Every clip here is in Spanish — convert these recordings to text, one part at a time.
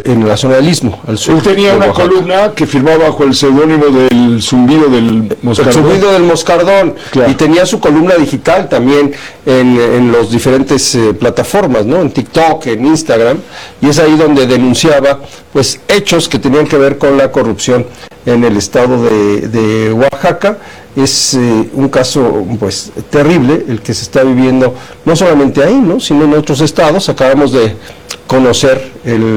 en la zona del Istmo, al sur. Él tenía una columna que firmaba bajo el seudónimo del Zumbido del Moscardón. El Zumbido del Moscardón, claro. Y tenía su columna digital también en los diferentes plataformas, ¿no? En TikTok, en Instagram, y es ahí donde denunciaba pues hechos que tenían que ver con la corrupción en el estado de Oaxaca. Es un caso pues terrible el que se está viviendo, no solamente ahí, ¿no? Sino en otros estados. Acabamos de conocer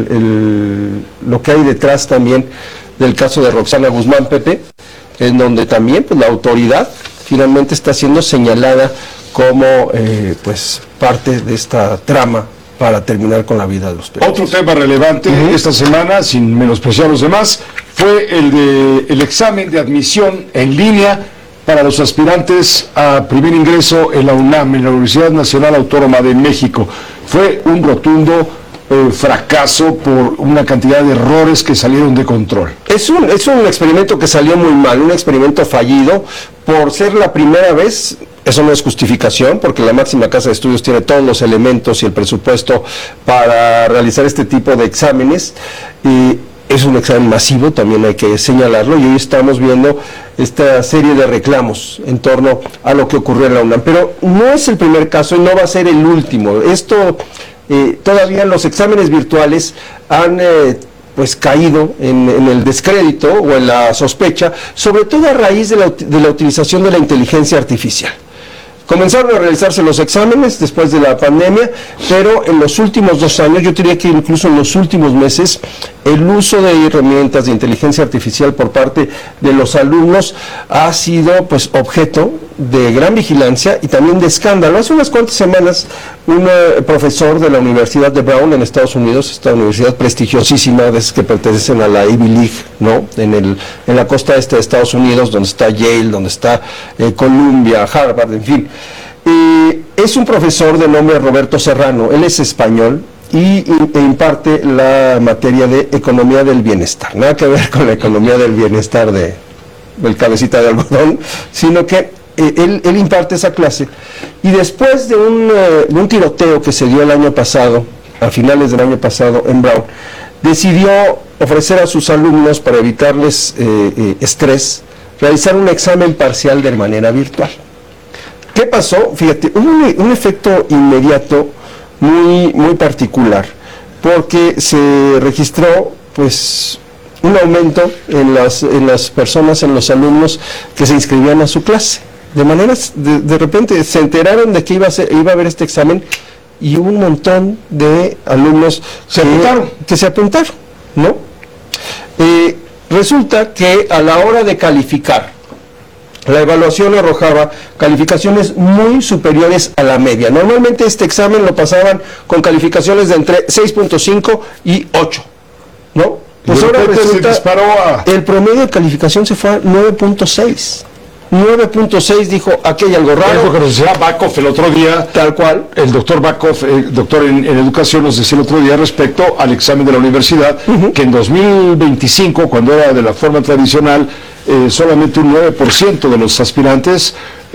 lo que hay detrás también del caso de Roxana Guzmán Pepe, en donde también pues, la autoridad finalmente está siendo señalada como pues parte de esta trama para terminar con la vida de los periodistas. Otro tema relevante esta semana, sin menospreciar a los demás, fue el examen de admisión en línea para los aspirantes a primer ingreso en la UNAM, en la Universidad Nacional Autónoma de México. Fue un rotundo fracaso por una cantidad de errores que salieron de control. Es un experimento que salió muy mal, un experimento fallido por ser la primera vez. Eso no es justificación, porque la máxima casa de estudios tiene todos los elementos y el presupuesto para realizar este tipo de exámenes. Es un examen masivo, también hay que señalarlo, y hoy estamos viendo esta serie de reclamos en torno a lo que ocurrió en la UNAM. Pero no es el primer caso y no va a ser el último. Esto, todavía los exámenes virtuales han pues caído en el descrédito o en la sospecha, sobre todo a raíz de la utilización de la inteligencia artificial. Comenzaron a realizarse los exámenes después de la pandemia, pero en los últimos 2 años, yo diría que incluso en los últimos meses, el uso de herramientas de inteligencia artificial por parte de los alumnos ha sido pues objeto de gran vigilancia y también de escándalo. Hace unas cuantas semanas, un profesor de la Universidad de Brown en Estados Unidos, esta universidad prestigiosísima, de esas que pertenecen a la Ivy League, ¿no? En la costa este de Estados Unidos, donde está Yale, donde está Columbia, Harvard, en fin. Es un profesor de nombre Roberto Serrano. Él es español y imparte la materia de economía del bienestar. Nada que ver con la economía del bienestar del cabecita de algodón, sino que él imparte esa clase. Y después de un tiroteo que se dio el año pasado, a finales del año pasado en Brown, decidió ofrecer a sus alumnos, para evitarles estrés, realizar un examen parcial de manera virtual. ¿Qué pasó? Fíjate, hubo un efecto inmediato muy, muy particular, porque se registró pues un aumento en las personas, en los alumnos que se inscribían a su clase. De repente se enteraron de que iba a haber este examen y hubo un montón de alumnos que se apuntaron, ¿no? Resulta que a la hora de calificar, la evaluación arrojaba calificaciones muy superiores a la media. Normalmente este examen lo pasaban con calificaciones de entre 6.5 y 8, ¿no? Pues ahora resulta, el promedio de calificación se fue a 9.6. 9.6, dijo, aquí hay algo raro. Eso que nos decía Bakov el otro día. Tal cual. El doctor Bakov, doctor en educación, nos decía el otro día respecto al examen de la universidad, que en 2025, cuando era de la forma tradicional, solamente un 9% de los aspirantes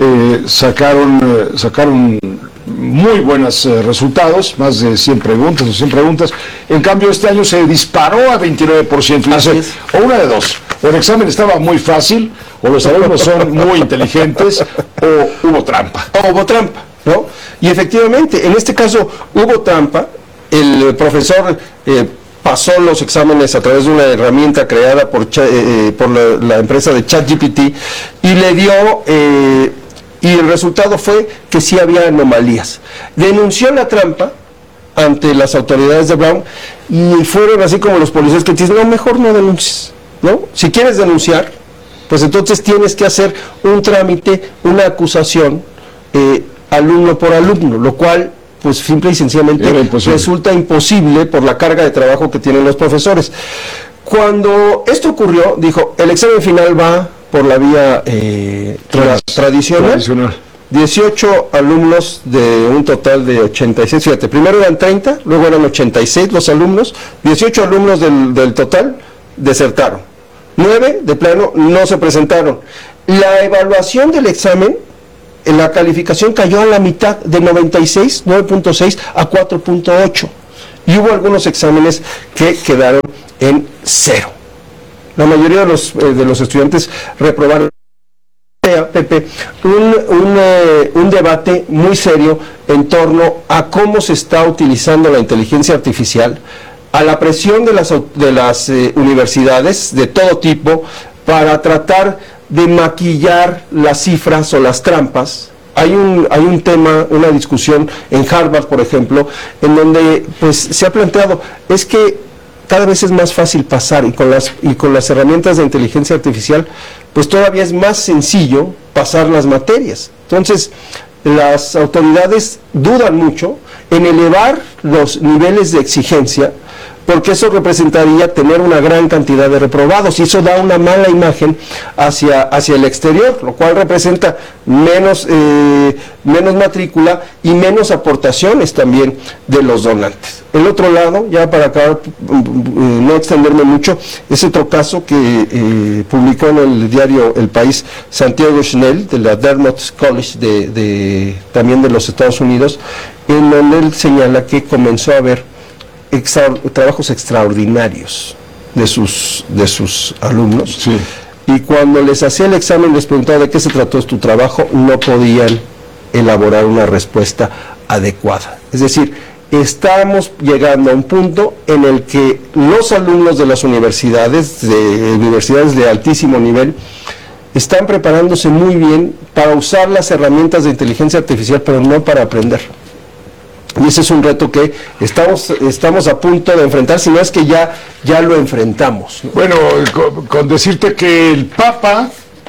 sacaron muy buenos resultados, más de 100 preguntas o 100 preguntas. En cambio, este año se disparó a 29%. O una de dos: o el examen estaba muy fácil, o los alumnos son muy inteligentes, o hubo trampa. ¿No? Y efectivamente, en este caso hubo trampa. El profesor pasó los exámenes a través de una herramienta creada por la empresa de ChatGPT y le dio... y el resultado fue que sí había anomalías. Denunció la trampa ante las autoridades de Brown y fueron así como los policías que dicen, no, mejor no denuncies, ¿no? Si quieres denunciar, pues entonces tienes que hacer un trámite, una acusación, alumno por alumno, lo cual pues simple y sencillamente resulta imposible por la carga de trabajo que tienen los profesores. Cuando esto ocurrió, dijo, el examen final va por la vía tradicional. 18 alumnos de un total de 86, fíjate, primero eran 30, luego eran 86 los alumnos, 18 alumnos del total desertaron, 9 de plano no se presentaron. La evaluación del examen, la calificación cayó a la mitad, de 96, 9.6 a 4.8. y hubo algunos exámenes que quedaron en 0. La mayoría de los estudiantes reprobaron. Pepe, un debate muy serio en torno a cómo se está utilizando la inteligencia artificial, a la presión de las universidades de todo tipo para tratar de maquillar las cifras o las trampas. Hay un tema, una discusión en Harvard, por ejemplo, en donde pues se ha planteado, es que cada vez es más fácil pasar y con las herramientas de inteligencia artificial, pues todavía es más sencillo pasar las materias. Entonces, las autoridades dudan mucho en elevar los niveles de exigencia, porque eso representaría tener una gran cantidad de reprobados y eso da una mala imagen hacia el exterior, lo cual representa menos matrícula y menos aportaciones también de los donantes. El otro lado, ya para acabar, no extenderme mucho, es otro caso que publicó en el diario El País Santiago Schnell, de la Dartmouth College también de los Estados Unidos, en donde él señala que comenzó a haber trabajos extraordinarios de sus alumnos, sí. Y cuando les hacía el examen les preguntaba de qué se trató tu trabajo, no podían elaborar una respuesta adecuada. Es decir, estamos llegando a un punto en el que los alumnos de las universidades de altísimo nivel están preparándose muy bien para usar las herramientas de inteligencia artificial, pero no para aprender. Y ese es un reto que estamos a punto de enfrentar, si no es que ya lo enfrentamos, ¿no? Bueno, con decirte que el Papa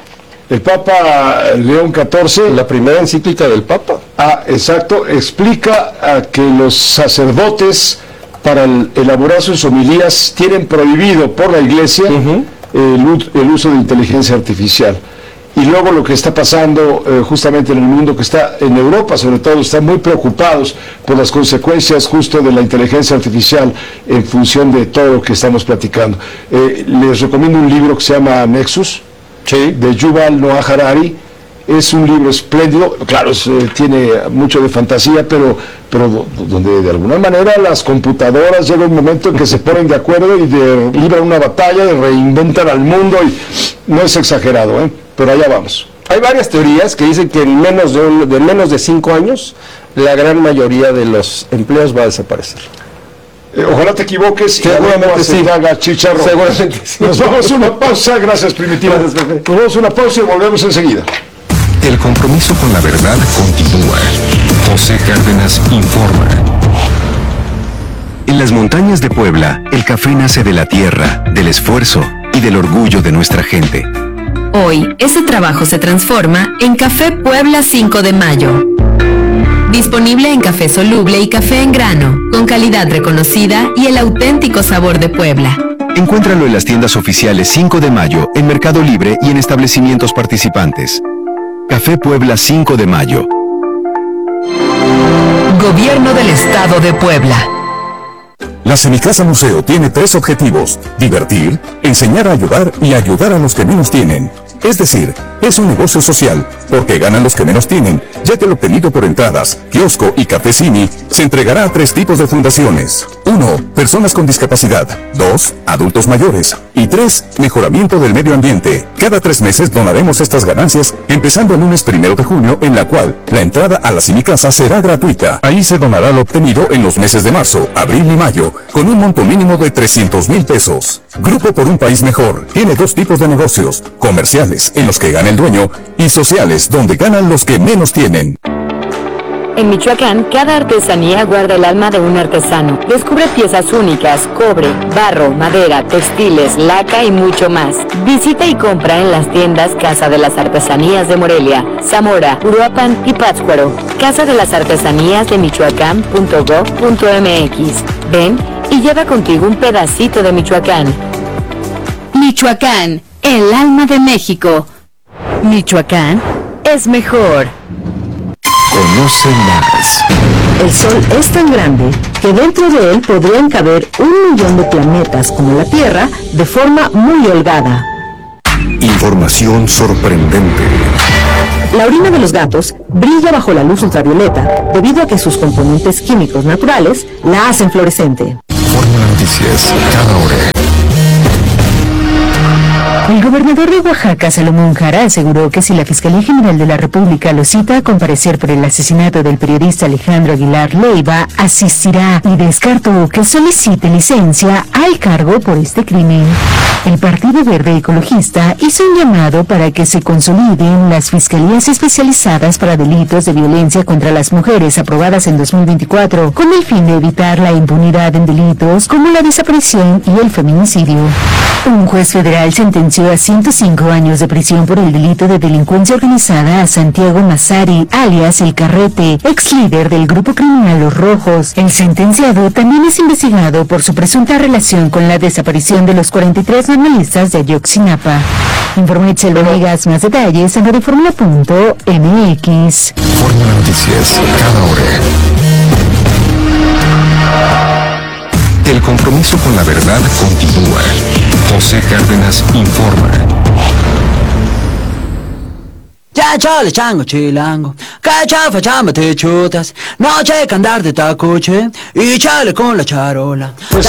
León XIV... La primera encíclica del Papa. Exacto, explica que los sacerdotes, para elaborar sus homilías, tienen prohibido por la Iglesia el uso de inteligencia artificial. Y luego lo que está pasando justamente en el mundo, que está en Europa sobre todo, están muy preocupados por las consecuencias justo de la inteligencia artificial en función de todo lo que estamos platicando. Les recomiendo un libro que se llama Nexus, sí, de Yuval Noah Harari. Es un libro espléndido, claro, tiene mucho de fantasía, pero donde de alguna manera las computadoras llega un momento en que se ponen de acuerdo y libran una batalla, y reinventan al mundo, y no es exagerado, pero allá vamos. Hay varias teorías que dicen que en menos de 5 años la gran mayoría de los empleos va a desaparecer. Ojalá te equivoques. Seguramente sí. Haga chicharro. Seguramente sí. Nos vamos a una pausa. Gracias, Primitivo. Nos vamos a una pausa y volvemos enseguida. El compromiso con la verdad continúa. José Cárdenas informa. En las montañas de Puebla, el café nace de la tierra, del esfuerzo y del orgullo de nuestra gente. Hoy, ese trabajo se transforma en Café Puebla 5 de Mayo. Disponible en café soluble y café en grano, con calidad reconocida y el auténtico sabor de Puebla. Encuéntralo en las tiendas oficiales 5 de Mayo, en Mercado Libre y en establecimientos participantes. Café Puebla 5 de Mayo. Gobierno del Estado de Puebla. La Semicasa Museo tiene 3 objetivos: divertir, enseñar a ayudar y ayudar a los que menos tienen. Es decir, es un negocio social, porque ganan los que menos tienen, ya que lo obtenido por entradas, kiosco y cafecini se entregará a 3 tipos de fundaciones. 1. Personas con discapacidad. 2. Adultos mayores. Y 3. Mejoramiento del medio ambiente. Cada 3 meses donaremos estas ganancias, empezando el lunes 1 de junio, en la cual la entrada a la Semicasa será gratuita. Ahí se donará lo obtenido en los meses de marzo, abril y mayo, con un monto mínimo de 300,000 pesos. Grupo por un País Mejor tiene 2 tipos de negocios: comerciales, en los que gana el dueño, y sociales, donde ganan los que menos tienen. En Michoacán, cada artesanía guarda el alma de un artesano. Descubre piezas únicas, cobre, barro, madera, textiles, laca y mucho más. Visita y compra en las tiendas Casa de las Artesanías de Morelia, Zamora, Uruapan y Pátzcuaro. Casa de las Artesanías de Michoacán.gov.mx. Ven y lleva contigo un pedacito de Michoacán. Michoacán, el alma de México. Michoacán es mejor. Conoce más. El Sol es tan grande que dentro de él podrían caber 1,000,000 de planetas como la Tierra de forma muy holgada. Información sorprendente. La orina de los gatos brilla bajo la luz ultravioleta debido a que sus componentes químicos naturales la hacen fluorescente. Fórmula Noticias, cada hora. El gobernador de Oaxaca, Salomón Jara, aseguró que si la Fiscalía General de la República lo cita a comparecer por el asesinato del periodista Alejandro Aguilar Leiva, asistirá y descartó que solicite licencia al cargo por este crimen. El Partido Verde Ecologista hizo un llamado para que se consoliden las fiscalías especializadas para delitos de violencia contra las mujeres aprobadas en 2024, con el fin de evitar la impunidad en delitos como la desaparición y el feminicidio. Un juez federal sentenció a 105 años de prisión por el delito de delincuencia organizada a Santiago Massari, alias El Carrete, ex líder del grupo criminal Los Rojos. El sentenciado también es investigado por su presunta relación con la desaparición de los 43 normalistas de Ayotzinapa. Informó Itzel Venegas, más detalles en radioformula.mx. Fórmula Noticias, cada hora. El compromiso con la verdad continúa. José Cárdenas informa. Ya chale chango chilango, cachafa chamba te chutas, noche que andar de tacoche y chale con la charola. Pues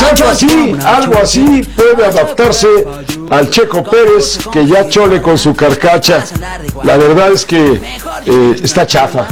algo así puede adaptarse al Checo Pérez, que ya chole con su carcacha. La verdad es que está chafa.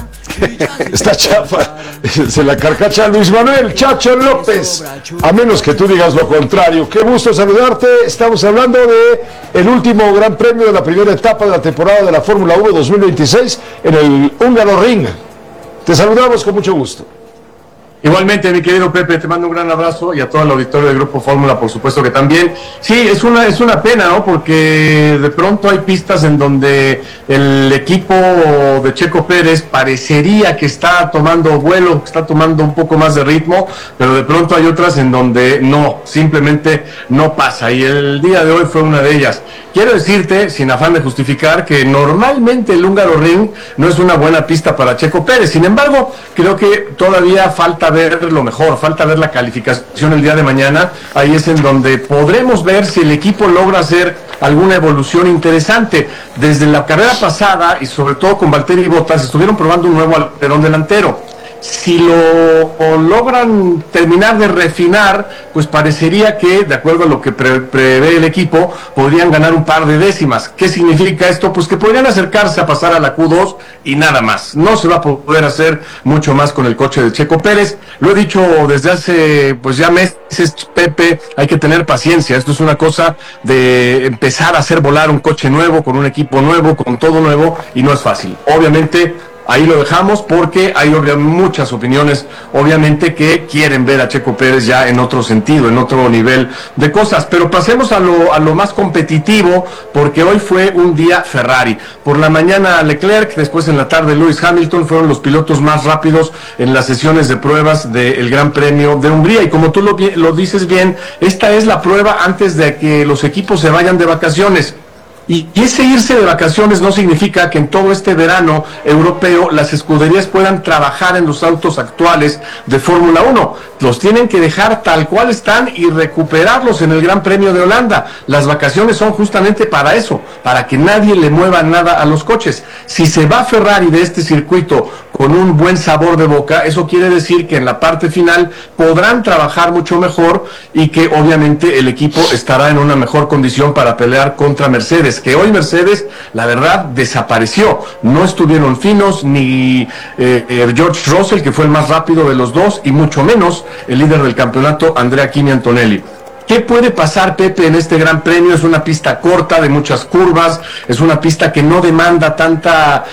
Está chafa. Se la carcacha Luis Manuel Chacho López, a menos que tú digas lo contrario. Qué gusto saludarte. Estamos hablando de el último gran premio de la primera etapa de la temporada de la Fórmula 1 2026 en el Húngaro Ring. Te saludamos con mucho gusto. Igualmente, mi querido Pepe, te mando un gran abrazo, y a todo el auditorio del Grupo Fórmula, por supuesto que también. Sí, es una pena, ¿no? Porque de pronto hay pistas en donde el equipo de Checo Pérez parecería que está tomando vuelo, que está tomando un poco más de ritmo, pero de pronto hay otras en donde no, simplemente no pasa, y el día de hoy fue una de ellas. Quiero decirte, sin afán de justificar, que normalmente el Húngaro Ring no es una buena pista para Checo Pérez. Sin embargo, creo que todavía falta ver lo mejor, falta ver la calificación el día de mañana. Ahí es en donde podremos ver si el equipo logra hacer alguna evolución interesante. Desde la carrera pasada, y sobre todo con Valtteri Bottas, estuvieron probando un nuevo alerón delantero. Si lo logran terminar de refinar, pues parecería que, de acuerdo a lo que prevé el equipo, podrían ganar un par de décimas. ¿Qué significa esto? Pues que podrían acercarse a pasar a la Q2 y nada más. No se va a poder hacer mucho más con el coche de Checo Pérez. Lo he dicho desde hace pues ya meses, Pepe, hay que tener paciencia. Esto es una cosa de empezar a hacer volar un coche nuevo, con un equipo nuevo, con todo nuevo, y no es fácil. Obviamente, ahí lo dejamos porque hay muchas opiniones, obviamente, que quieren ver a Checo Pérez ya en otro sentido, en otro nivel de cosas. Pero pasemos a lo más competitivo, porque hoy fue un día Ferrari. Por la mañana Leclerc, después en la tarde Lewis Hamilton fueron los pilotos más rápidos en las sesiones de pruebas del Gran Premio de Hungría. Y como tú lo dices bien, esta es la prueba antes de que los equipos se vayan de vacaciones. Y ese irse de vacaciones no significa que en todo este verano europeo las escuderías puedan trabajar en los autos actuales de Fórmula 1. Los tienen que dejar tal cual están y recuperarlos en el Gran Premio de Holanda. Las vacaciones son justamente para eso, para que nadie le mueva nada a los coches. Si se va Ferrari de este circuito con un buen sabor de boca, eso quiere decir que en la parte final podrán trabajar mucho mejor, y que obviamente el equipo estará en una mejor condición para pelear contra Mercedes, que hoy Mercedes, la verdad, desapareció. No estuvieron finos ni George Russell, que fue el más rápido de los dos, y mucho menos el líder del campeonato, Andrea Kimi Antonelli. ¿Qué puede pasar, Pepe, en este Gran Premio? Es una pista corta, de muchas curvas, es una pista que no demanda tanta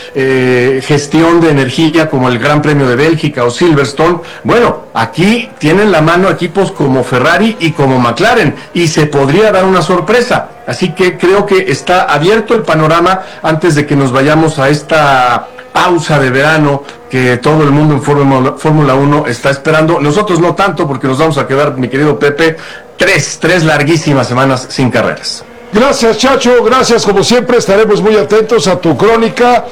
gestión de energía como el Gran Premio de Bélgica o Silverstone. Bueno, aquí tienen la mano equipos como Ferrari y como McLaren, y se podría dar una sorpresa. Así que creo que está abierto el panorama antes de que nos vayamos a esta pausa de verano que todo el mundo en Fórmula 1 está esperando. Nosotros no tanto, porque nos vamos a quedar, mi querido Pepe, tres larguísimas semanas sin carreras. Gracias, Chacho, gracias. Como siempre, estaremos muy atentos a tu crónica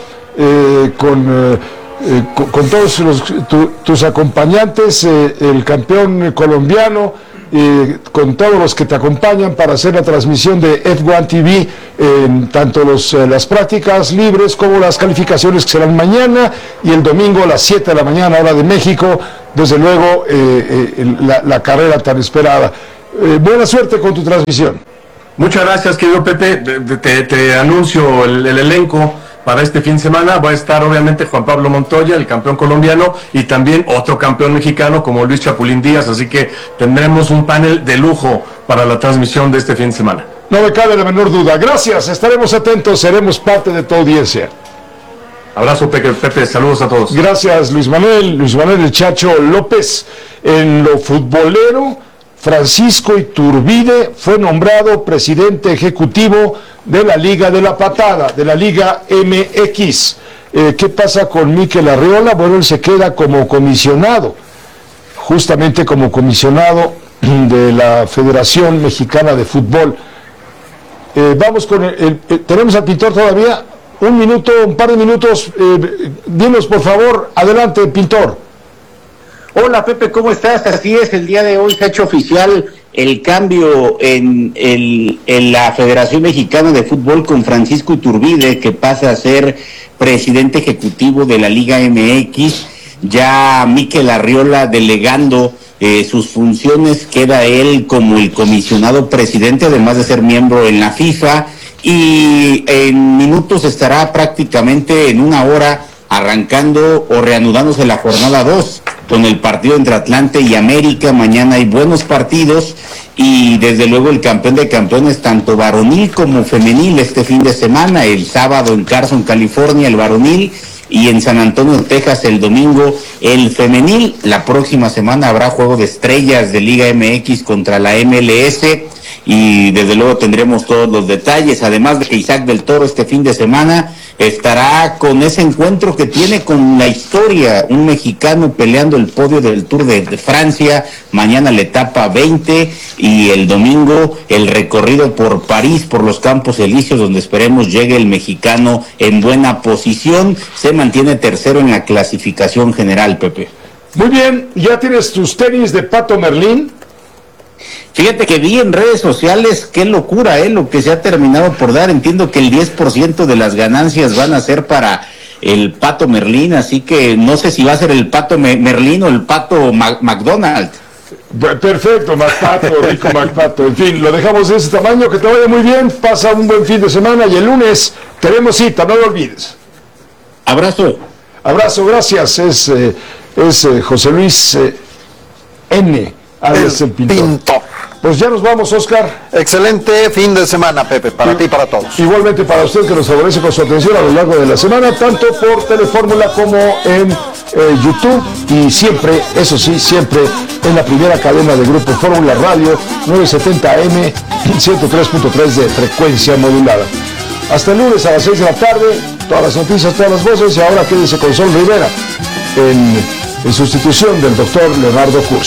con todos tus acompañantes, el campeón colombiano con todos los que te acompañan para hacer la transmisión de F1 TV, tanto las prácticas libres como las calificaciones que serán mañana y el domingo a las 7 de la mañana, hora de México, desde luego la carrera tan esperada. Buena suerte con tu transmisión. Muchas gracias, querido Pepe. Te anuncio el elenco para este fin de semana. Va a estar obviamente Juan Pablo Montoya, el campeón colombiano, y también otro campeón mexicano como Luis Chapulín Díaz, así que tendremos un panel de lujo para la transmisión de este fin de semana. No me cabe la menor duda. Gracias, estaremos atentos, seremos parte de tu audiencia. Abrazo, Pepe, saludos a todos. Gracias, Luis Manuel el Chacho López. En lo futbolero, Francisco Iturbide fue nombrado presidente ejecutivo de la Liga de la Patada, de la Liga MX. ¿Qué pasa con Mikel Arriola? Bueno, él se queda como comisionado, justamente como comisionado de la Federación Mexicana de Fútbol. Vamos con tenemos al pintor todavía, un par de minutos. Dinos, por favor, adelante, pintor. Hola Pepe, ¿cómo estás? Así es, el día de hoy se ha hecho oficial el cambio en la Federación Mexicana de Fútbol con Francisco Iturbide, que pasa a ser presidente ejecutivo de la Liga MX. Ya Mikel Arriola delegando sus funciones, queda él como el comisionado presidente, además de ser miembro en la FIFA, y en minutos estará prácticamente en una hora arrancando o reanudándose la jornada 2 con el partido entre Atlante y América. Mañana hay buenos partidos y desde luego el campeón de campeones, tanto varonil como femenil, este fin de semana. El sábado en Carson, California, el varonil, y en San Antonio, Texas, el domingo, el femenil. La próxima semana habrá juego de estrellas de Liga MX contra la MLS y desde luego tendremos todos los detalles, además de que Isaac del Toro este fin de semana estará con ese encuentro que tiene con la historia, un mexicano peleando el podio del Tour de Francia. Mañana la etapa 20 y el domingo el recorrido por París, por los Campos Elíseos, donde esperemos llegue el mexicano en buena posición. Se mantiene tercero en la clasificación general, Pepe. Muy bien, ¿ya tienes tus tenis de Pato Merlín? Fíjate que vi en redes sociales, qué locura, lo que se ha terminado por dar. Entiendo que el 10% de las ganancias van a ser para el Pato Merlín, así que no sé si va a ser el Pato Merlín o el Pato McDonald. Perfecto, McPato, rico McPato. En fin, lo dejamos de ese tamaño, que te vaya muy bien, pasa un buen fin de semana y el lunes tenemos cita, no lo olvides. Abrazo. Abrazo, gracias. Es José Luis N. Alias el pintor. Pues ya nos vamos, Oscar. Excelente fin de semana, Pepe, para ti y para todos. Igualmente para usted, que nos favorece con su atención a lo largo de la semana, tanto por Telefórmula como en YouTube, y siempre, eso sí, siempre en la primera cadena de Grupo Fórmula Radio, 970 AM, 103.3 de frecuencia modulada. Hasta el lunes a las 6 de la tarde, todas las noticias, todas las voces, y ahora quédese con Sol Rivera en sustitución del doctor Leonardo Cursi.